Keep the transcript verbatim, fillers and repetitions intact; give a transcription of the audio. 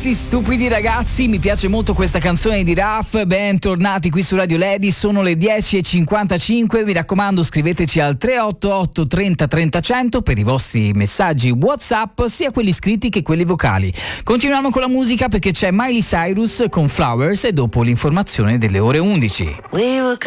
questi stupidi ragazzi, mi piace molto questa canzone di Raf. Bentornati qui su Radio Lady, sono le dieci e cinquantacinque. Mi raccomando, scriveteci al tre otto otto trenta trenta cento per i vostri messaggi WhatsApp, sia quelli scritti che quelli vocali. Continuiamo con la musica perché c'è Miley Cyrus con Flowers e dopo l'informazione delle ore undici.